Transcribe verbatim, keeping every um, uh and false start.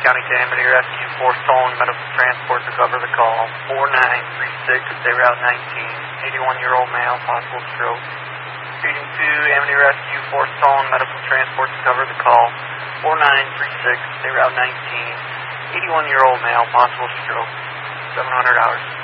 County to Amity Rescue for stolen medical transport to cover the call. four nine three six, stay route nineteen. eighty-one-year-old male, possible stroke. Speeding to Amity Rescue for stolen medical transport to cover the call. four nine three six, stay route nineteen. eighty-one-year-old male, possible stroke. seven hundred hours.